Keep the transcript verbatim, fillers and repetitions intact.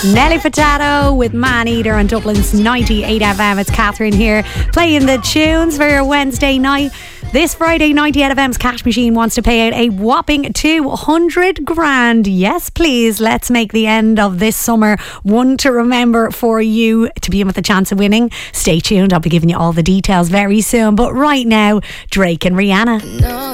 Nelly Furtado with Man Eater on Dublin's ninety-eight F M. It's Catherine here playing the tunes for your Wednesday night. This Friday, ninety-eight F M's Cash Machine wants to pay out a whopping two hundred grand. Yes, please. Let's make the end of this summer one to remember for you to be in with a chance of winning. Stay tuned. I'll be giving you all the details very soon. But right now, Drake and Rihanna. No.